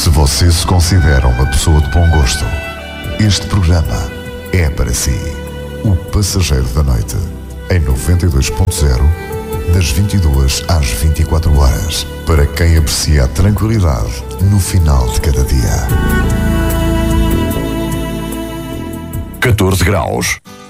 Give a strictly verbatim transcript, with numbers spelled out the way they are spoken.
Se você se considera uma pessoa de bom gosto, este programa é para si. O Passageiro da Noite, em noventa e dois ponto zero, das vinte e duas às vinte e quatro horas, para quem aprecia a tranquilidade no final de cada dia. catorze graus.